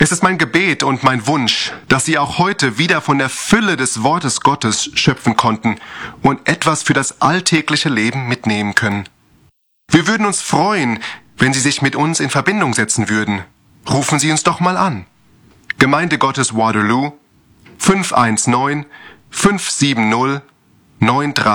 Es ist mein Gebet und mein Wunsch, dass Sie auch heute wieder von der Fülle des Wortes Gottes schöpfen konnten und etwas für das alltägliche Leben mitnehmen können. Wir würden uns freuen, wenn Sie sich mit uns in Verbindung setzen würden. Rufen Sie uns doch mal an. Gemeinde Gottes Waterloo 519 570 93